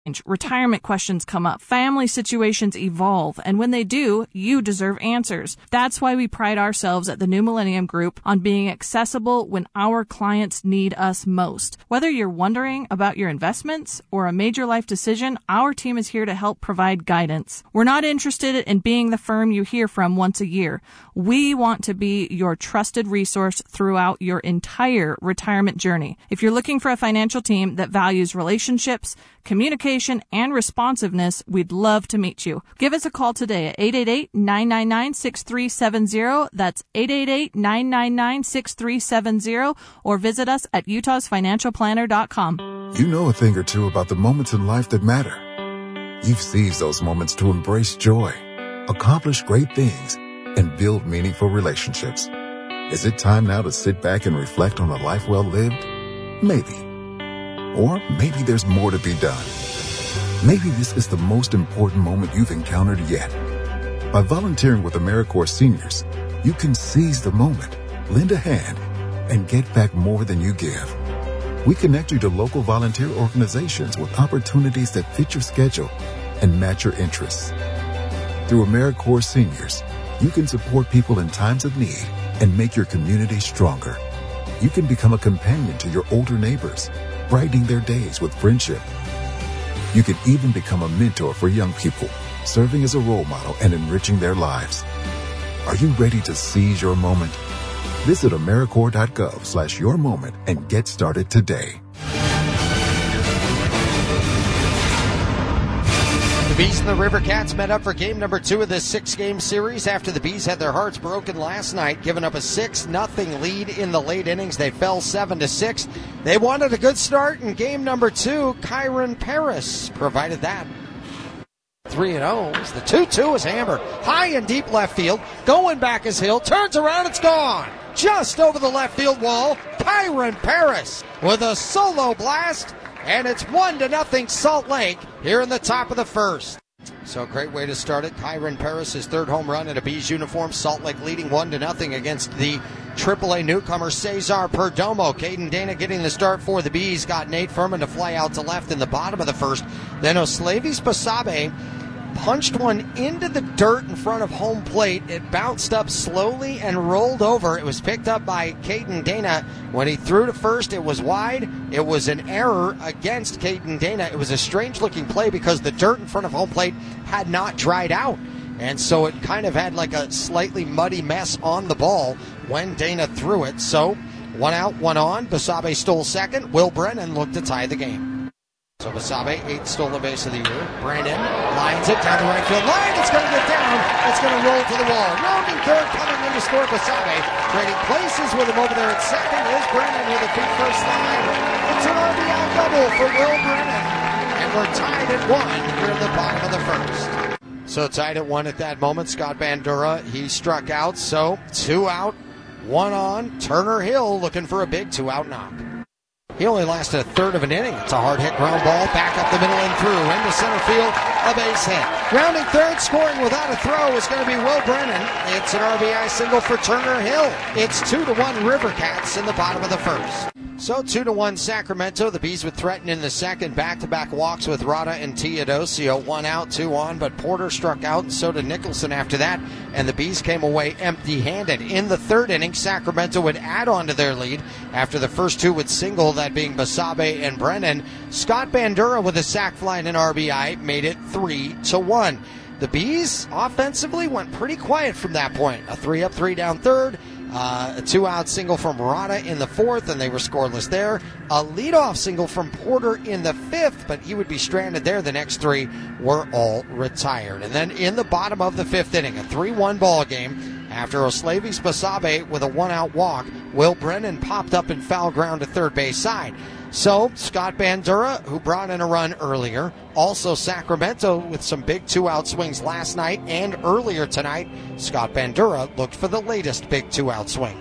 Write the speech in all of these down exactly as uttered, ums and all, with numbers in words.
Retirement questions come up, family situations evolve, and when they do, you deserve answers. That's why we pride ourselves at the New Millennium Group on being accessible when our clients need us most. Whether you're wondering about your investments or a major life decision, our team is here to help provide guidance. We're not interested in being the firm you hear from once a year. We want to be your trusted resource throughout your entire retirement journey. If you're looking for a financial team that values relationships, communication, and responsiveness, we'd love to meet you. Give us a call today at eight eight eight, nine nine nine, six three seven zero. That's eight eight eight, nine nine nine, six three seven zero, or visit us at utahs financial planner dot com. You know a thing or two about the moments in life that matter. You've seized those moments to embrace joy, accomplish great things, and build meaningful relationships. Is it time now to sit back and reflect on a life well lived? Maybe. Or maybe there's more to be done. Maybe this is the most important moment you've encountered yet. By volunteering with AmeriCorps Seniors, you can seize the moment, lend a hand, and get back more than you give. We connect you to local volunteer organizations with opportunities that fit your schedule and match your interests. Through AmeriCorps Seniors, you can support people in times of need and make your community stronger. You can become a companion to your older neighbors, brightening their days with friendship. You can even become a mentor for young people, serving as a role model and enriching their lives. Are you ready to seize your moment? Visit AmeriCorps.gov slash your moment and get started today. The Bees and the River Cats met up for game number two of this six-game series after the Bees had their hearts broken last night, giving up a six nothing lead in the late innings. They fell seven to six. They wanted a good start in game number two. Kyron Paris provided that. three and oh. The two two is hammered. High and deep left field. Going back is Hill. Turns around. It's gone. Just over the left field wall. Kyron Paris with a solo blast. And it's one to nothing Salt Lake here in the top of the first. So a great way to start it. Kyron Paris, his third home run in a Bees uniform. Salt Lake leading one to nothing against the triple A newcomer Cesar Perdomo. Caden Dana getting the start for the Bees. Got Nate Furman to fly out to left in the bottom of the first. Then Oslavis Basabe punched one into the dirt in front of home plate. It bounced up slowly and rolled over. It was picked up by Caden Dana. When he threw to first, it was wide. It was an error against Caden Dana. It was a strange-looking play because the dirt in front of home plate had not dried out. And so it kind of had like a slightly muddy mess on the ball when Dana threw it. So one out, one on. Basabe stole second. Will Brennan looked to tie the game. So Basabe, eighth stolen base of the year. Brandon lines it down the right field line. It's going to get down. It's going to roll to the wall. Rounding third, coming in to score Basabe. Trading places with him over there at second is Brennan with a feet first line. It's an R B I double for Will Brennan. And we're tied at one here in the bottom of the first. So tied at one at that moment. Scott Bandura, he struck out. So two out, one on. Turner Hill looking for a big two-out knock. He only lasted a third of an inning. It's a hard hit ground ball back up the middle and through into center field. A base hit. Rounding third, scoring without a throw is going to be Will Brennan. It's an R B I single for Turner Hill. It's two to one River Cats in the bottom of the first. So two to one Sacramento. The Bees would threaten in the second. Back-to-back walks with Rada and Teodosio. One out, two on, but Porter struck out, and so did Nicholson after that. And the Bees came away empty-handed. In the third inning, Sacramento would add on to their lead after the first two would single, that being Basabe and Brennan. Scott Bandura with a sac fly and an R B I made it three to one. The Bees offensively went pretty quiet from that point. A three up, three down third. Uh, a two-out single from Rada in the fourth, and they were scoreless there. A leadoff single from Porter in the fifth, but he would be stranded there. The next three were all retired. And then in the bottom of the fifth inning, a three one ball game. After Oslavis Basabe with a one-out walk, Will Brennan popped up in foul ground to third base side. So Scott Bandura, who brought in a run earlier, also Sacramento with some big two-out swings last night and earlier tonight. Scott Bandura looked for the latest big two-out swing.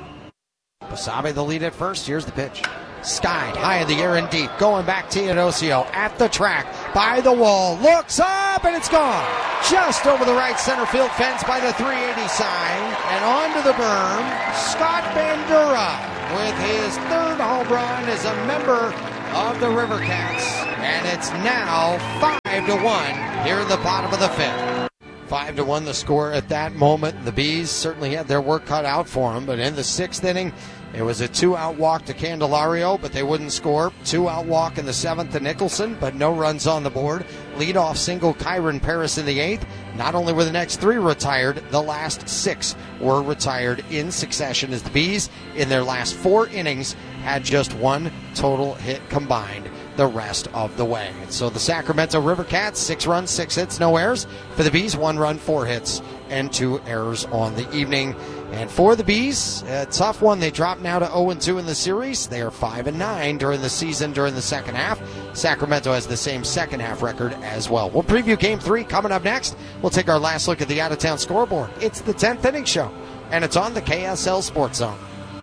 Basabe the lead at first. Here's the pitch. Skied high in the air and deep. Going back Teodosio at the track by the wall. Looks up and it's gone. Just over the right center field fence by the three eighty sign. And onto the berm. Scott Bandura with his third home run as a member of the River Cats, and it's now five to one here in the bottom of the fifth. Five to one the score at that moment. The Bees certainly had their work cut out for them, but in the sixth inning, it was a two-out walk to Candelario, but they wouldn't score. Two-out walk in the seventh to Nicholson, but no runs on the board. Leadoff single Kyron Paris in the eighth. Not only were the next three retired, the last six were retired in succession as the Bees, in their last four innings, had just one total hit combined the rest of the way. And so the Sacramento River Cats, six runs, six hits, no errors. For the Bees, one run, four hits, and two errors on the evening. And for the Bees, a tough one. They drop now to oh and two in the series. They are five and nine during the season during the second half. Sacramento has the same second half record as well. We'll preview game three coming up next. We'll take our last look at the out-of-town scoreboard. It's the tenth inning show, and it's on the K S L Sports Zone.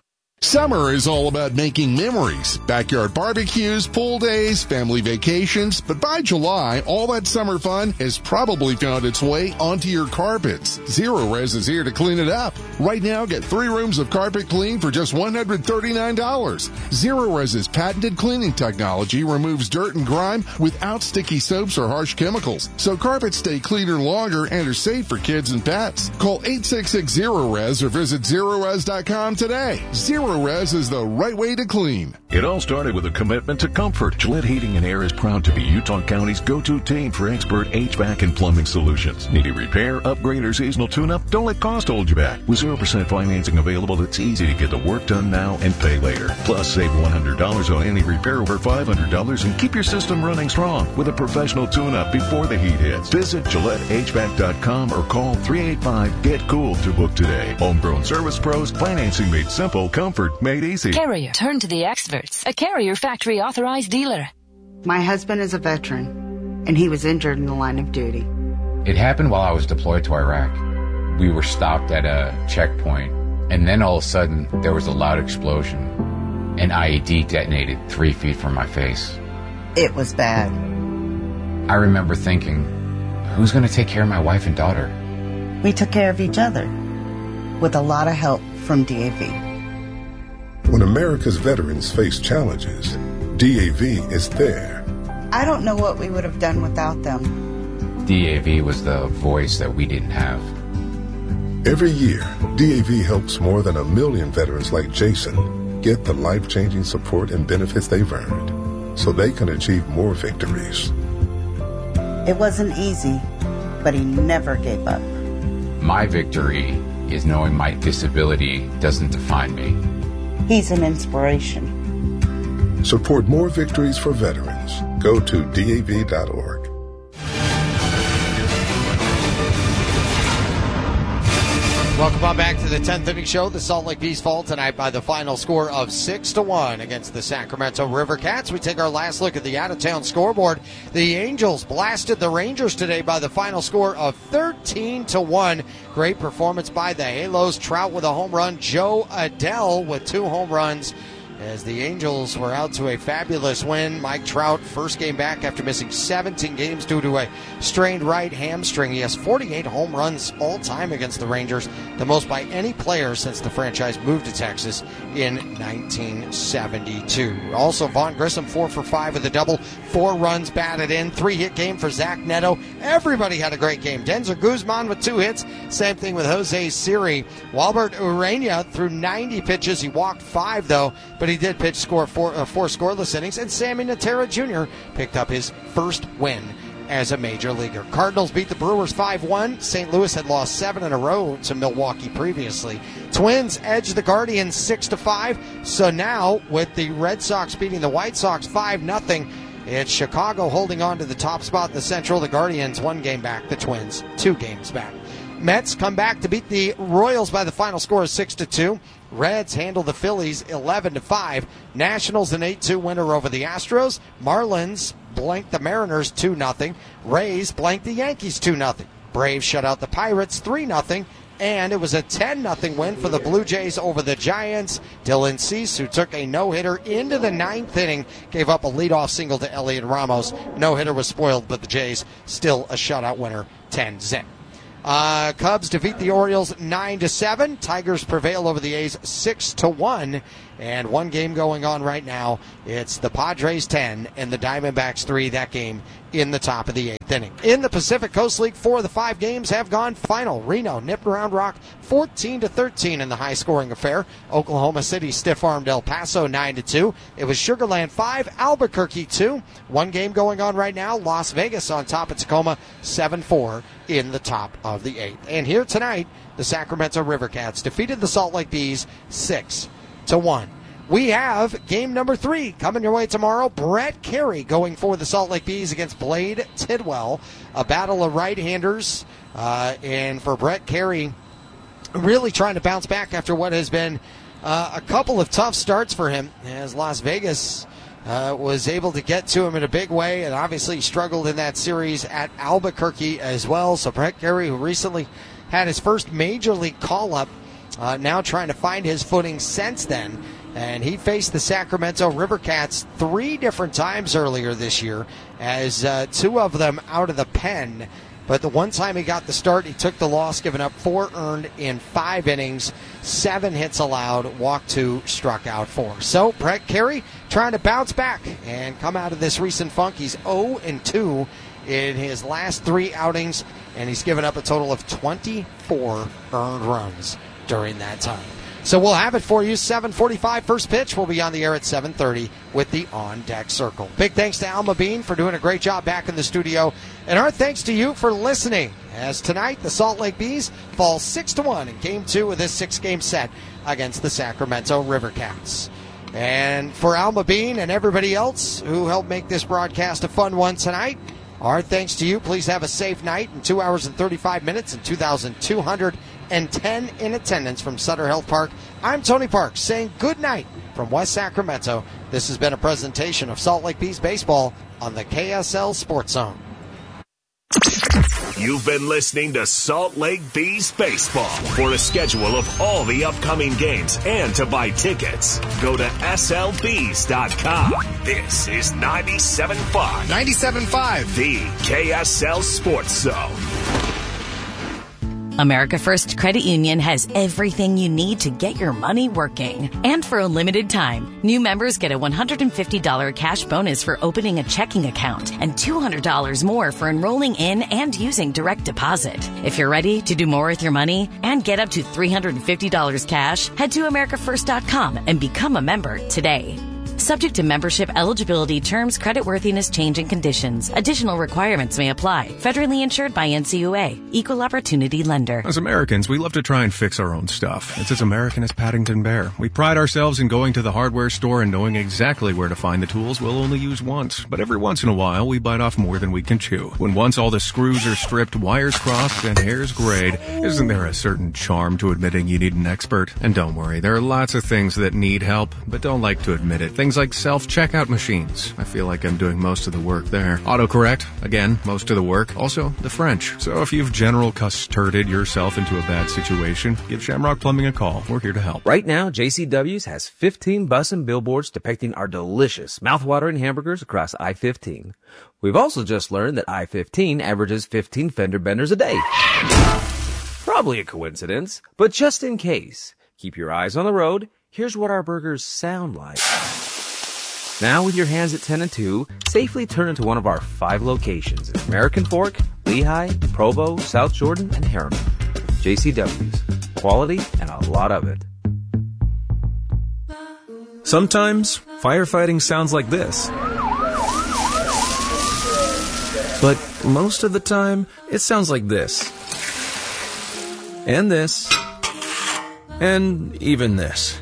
Summer is all about making memories. Backyard barbecues, pool days, family vacations. But by July, all that summer fun has probably found its way onto your carpets. Zero Res is here to clean it up. Right now, get three rooms of carpet clean for just one hundred thirty-nine dollars. Zero Res's patented cleaning technology removes dirt and grime without sticky soaps or harsh chemicals. So carpets stay cleaner longer and are safe for kids and pets. Call eight six six zero res or visit zero res dot com today. Zero Res is the right way to clean. It all started with a commitment to comfort. Gillette Heating and Air is proud to be Utah County's go-to team for expert H V A C and plumbing solutions. Need a repair, upgrade, or seasonal tune-up? Don't let cost hold you back. With zero percent financing available, it's easy to get the work done now and pay later. Plus, save one hundred dollars on any repair over five hundred dollars and keep your system running strong with a professional tune-up before the heat hits. Visit Gillette H V A C dot com or call three eight five, get cool to book today. Homegrown service pros, financing made simple, comfort made easy. Carrier. Turn to the experts. A Carrier factory authorized dealer. My husband is a veteran, and he was injured in the line of duty. It happened while I was deployed to Iraq. We were stopped at a checkpoint, and then all of a sudden, there was a loud explosion. An I E D detonated three feet from my face. It was bad. I remember thinking, who's going to take care of my wife and daughter? We took care of each other, with a lot of help from D A V. When America's veterans face challenges, D A V is there. I don't know what we would have done without them. D A V was the voice that we didn't have. Every year, D A V helps more than a million veterans like Jason get the life-changing support and benefits they've earned so they can achieve more victories. It wasn't easy, but he never gave up. My victory is knowing my disability doesn't define me. He's an inspiration. Support more victories for veterans. Go to D A V dot org. Welcome on back to the tenth inning show. The Salt Lake Bees fall tonight by the final score of six to one against the Sacramento River Cats. We take our last look at the out-of-town scoreboard. The Angels blasted the Rangers today by the final score of thirteen to one. Great performance by the Halos. Trout with a home run. Joe Adell with two home runs, as the Angels were out to a fabulous win. Mike Trout, first game back after missing seventeen games due to a strained right hamstring. He has forty-eight home runs all time against the Rangers, the most by any player since the franchise moved to Texas in nineteen seventy-two. Also, Vaughn Grissom, four for five with a double, four runs batted in, three-hit game for Zach Neto. Everybody had a great game. Denzer Guzman with two hits. Same thing with Jose Siri. Walbert Urania threw ninety pitches. He walked five, though, but he did pitch score four, uh, four scoreless innings, and Sammy Natera Junior picked up his first win as a major leaguer. Cardinals beat the Brewers five one. Saint Louis had lost seven in a row to Milwaukee previously. Twins edged the Guardians six to five. So now, with the Red Sox beating the White Sox five nothing, it's Chicago holding on to the top spot in the Central. The Guardians one game back, the Twins two games back. Mets come back to beat the Royals by the final score of six to two. Reds handle the Phillies eleven to five. Nationals an eight two winner over the Astros. Marlins blanked the Mariners two nothing. Rays blanked the Yankees two nothing. Braves shut out the Pirates three nothing. And it was a ten nothing win for the Blue Jays over the Giants. Dylan Cease, who took a no-hitter into the ninth inning, gave up a leadoff single to Elliot Ramos. No-hitter was spoiled, but the Jays still a shutout winner, ten zip. Uh, Cubs defeat the Orioles nine to seven. Tigers prevail over the A's six to one. And one game going on right now. It's the Padres ten and the Diamondbacks three. That game in the top of the eighth inning. In the Pacific Coast League, four of the five games have gone final. Reno nipped Round Rock fourteen to thirteen in the high-scoring affair. Oklahoma City stiff-armed El Paso nine to two. It was Sugar Land five, Albuquerque two. One game going on right now. Las Vegas on top of Tacoma seven four in the top of the eighth. And here tonight, the Sacramento River Cats defeated the Salt Lake Bees six to one. We have game number three coming your way tomorrow. Brett Carey going for the Salt Lake Bees against Blade Tidwell. A battle of right-handers. Uh, and for Brett Carey, really trying to bounce back after what has been uh, a couple of tough starts for him, as Las Vegas uh, was able to get to him in a big way, and obviously struggled in that series at Albuquerque as well. So Brett Carey, who recently had his first major league call-up, uh, now trying to find his footing since then. And he faced the Sacramento River Cats three different times earlier this year, as uh, two of them out of the pen. But the one time he got the start, he took the loss, giving up four earned in five innings, seven hits allowed, walked two, struck out four. So Brett Carey trying to bounce back and come out of this recent funk. He's oh and two in his last three outings, and he's given up a total of twenty-four earned runs during that time. So we'll have it for you. seven forty-five first pitch. We'll be on the air at seven thirty with the On Deck Circle. Big thanks to Alma Bean for doing a great job back in the studio. And our thanks to you for listening, as tonight the Salt Lake Bees fall six to one in game two of this six-game set against the Sacramento River Cats. And for Alma Bean and everybody else who helped make this broadcast a fun one tonight, our thanks to you. Please have a safe night. In two hours and thirty-five minutes and two thousand two hundred ten in attendance from Sutter Health Park, I'm Tony Parks saying good night from West Sacramento. This has been a presentation of Salt Lake Bees baseball on the K S L Sports Zone. You've been listening to Salt Lake Bees Baseball. For a schedule of all the upcoming games and to buy tickets, go to S L Bees dot com. This is ninety-seven point five. ninety-seven point five. The K S L Sports Zone. America First Credit Union has everything you need to get your money working. And for a limited time, new members get a one hundred fifty dollars cash bonus for opening a checking account and two hundred dollars more for enrolling in and using direct deposit. If you're ready to do more with your money and get up to three hundred fifty dollars cash, head to America First dot com and become a member today. Subject to membership eligibility, terms, creditworthiness, change, and conditions. Additional requirements may apply. Federally insured by N C U A. Equal Opportunity Lender. As Americans, we love to try and fix our own stuff. It's as American as Paddington Bear. We pride ourselves in going to the hardware store and knowing exactly where to find the tools we'll only use once. But every once in a while, we bite off more than we can chew. When once all the screws are stripped, wires crossed, and hairs grayed, isn't there a certain charm to admitting you need an expert? And don't worry, there are lots of things that need help, but don't like to admit it. Things like self-checkout machines. I feel like I'm doing most of the work there. Autocorrect, again, most of the work. Also, the French. So if you've general custarded yourself into a bad situation, give Shamrock Plumbing a call. We're here to help. Right now, J C W's has fifteen bus and billboards depicting our delicious, mouth-watering hamburgers across I fifteen. We've also just learned that I fifteen averages fifteen fender benders a day. Probably a coincidence, but just in case, keep your eyes on the road. Here's what our burgers sound like. Now with your hands at ten and two, safely turn into one of our five locations in American Fork, Lehigh, Provo, South Jordan, and Harriman. J C W's. Quality and a lot of it. Sometimes, firefighting sounds like this. But most of the time, it sounds like this. And this. And even this.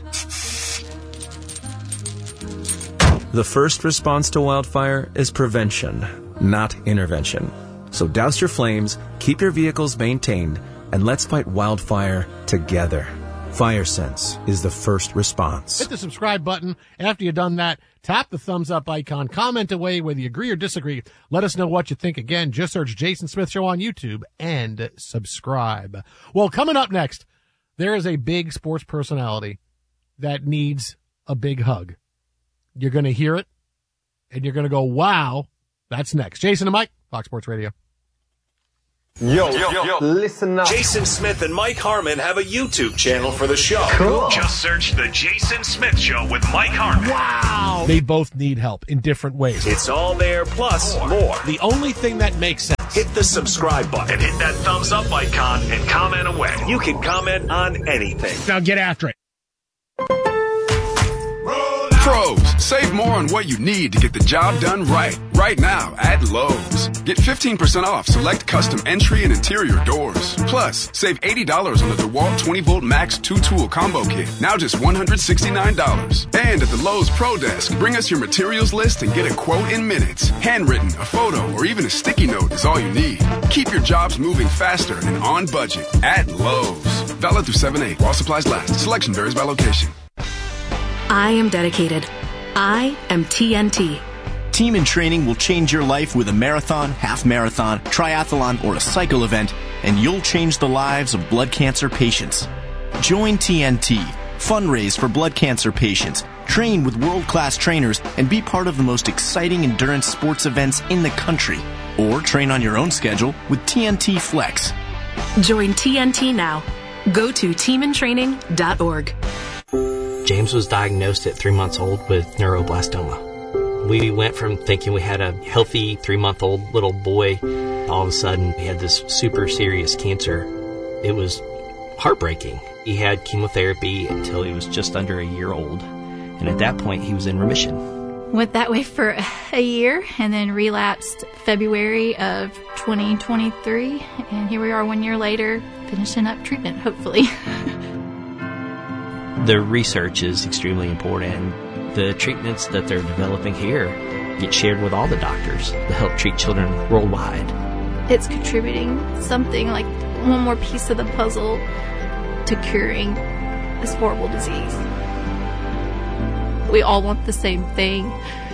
The first response to wildfire is prevention, not intervention. So douse your flames, keep your vehicles maintained, and let's fight wildfire together. FireSense is the first response. Hit the subscribe button. After you've done that, tap the thumbs up icon. Comment away whether you agree or disagree. Let us know what you think. Again, just search Jason Smith Show on YouTube and subscribe. Well, coming up next, there is a big sports personality that needs a big hug. You're going to hear it, and you're going to go, wow. That's next. Jason and Mike, Fox Sports Radio. Yo, yo, yo, listen up. Jason Smith and Mike Harmon have a YouTube channel for the show. Cool. Just search The Jason Smith Show with Mike Harmon. Wow. They both need help in different ways. It's all there, plus more. The only thing that makes sense. Hit the subscribe button and hit that thumbs up icon and comment away. You can comment on anything. Now get after it. Pros, save more on what you need to get the job done right. Right now at Lowe's. Get fifteen percent off select custom entry and interior doors. Plus, save eighty dollars on the DeWalt twenty volt Max two tool combo kit. Now just one hundred sixty-nine dollars. And at the Lowe's Pro Desk, bring us your materials list and get a quote in minutes. Handwritten, a photo, or even a sticky note is all you need. Keep your jobs moving faster and on budget at Lowe's. Valid through seven eight while supplies last. Selection varies by location. I am dedicated. I am T N T. Team in Training will change your life with a marathon, half marathon, triathlon, or a cycle event, and you'll change the lives of blood cancer patients. Join T N T. Fundraise for blood cancer patients. Train with world-class trainers and be part of the most exciting endurance sports events in the country. Or train on your own schedule with T N T Flex. Join T N T now. Go to team in training dot org. James was diagnosed at three months old with neuroblastoma. We went from thinking we had a healthy three-month-old little boy. All of a sudden, we had this super serious cancer. It was heartbreaking. He had chemotherapy until he was just under a year old. And at that point, he was in remission. Went that way for a year and then relapsed February of twenty twenty-three. And here we are one year later, finishing up treatment, hopefully. The research is extremely important. The treatments that they're developing here get shared with all the doctors to help treat children worldwide. It's contributing something like one more piece of the puzzle to curing this horrible disease. We all want the same thing.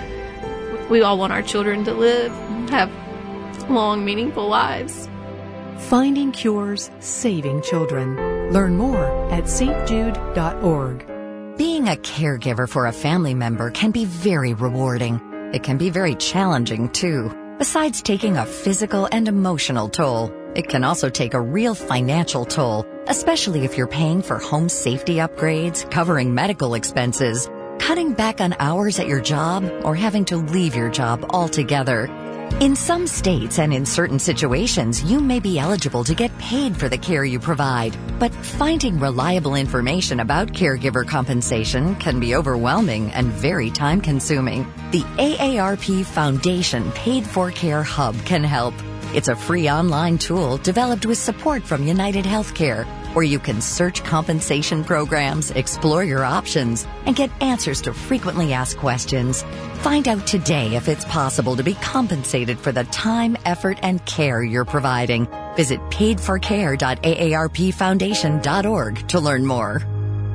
We all want our children to live, have long, meaningful lives. Finding cures, saving children. Learn more at s t jude dot org. Being a caregiver for a family member can be very rewarding. It can be very challenging, too. Besides taking a physical and emotional toll, it can also take a real financial toll, especially if you're paying for home safety upgrades, covering medical expenses, cutting back on hours at your job, or having to leave your job altogether. In some states and in certain situations, you may be eligible to get paid for the care you provide, but finding reliable information about caregiver compensation can be overwhelming and very time-consuming. The A A R P Foundation Paid for Care Hub can help. It's a free online tool developed with support from United Healthcare, where you can search compensation programs, explore your options, and get answers to frequently asked questions. Find out today if it's possible to be compensated for the time, effort, and care you're providing. Visit paid for care dot a a r p foundation dot org to learn more.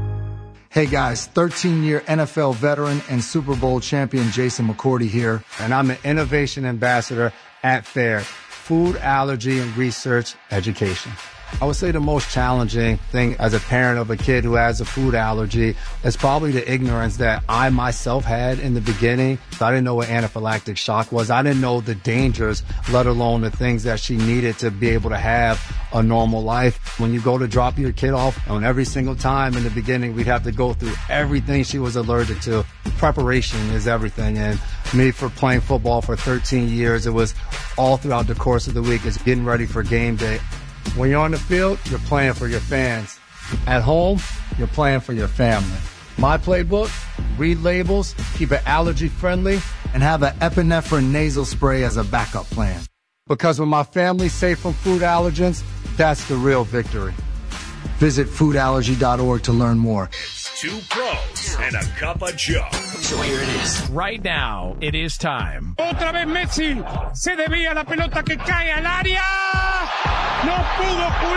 Hey guys, thirteen-year N F L veteran and Super Bowl champion Jason McCourty here, and I'm an innovation ambassador at FAIR, Food Allergy and Research Education. I would say the most challenging thing as a parent of a kid who has a food allergy is probably the ignorance that I myself had in the beginning. I didn't know what anaphylactic shock was. I didn't know the dangers, let alone the things that she needed to be able to have a normal life. When you go to drop your kid off, and every single time in the beginning, we'd have to go through everything she was allergic to. Preparation is everything. And me, for playing football for thirteen years, it was all throughout the course of the week. It's getting ready for game day. When you're on the field, you're playing for your fans. At home, you're playing for your family. My playbook, read labels, keep it allergy friendly, and have an epinephrine nasal spray as a backup plan. Because when my family's safe from food allergens, that's the real victory. Visit food allergy dot org to learn more. Two pros and a cup of Joe. So here it is. Right now, it is time. Otra vez Messi. Se debía la pelota que cae al área. No pudo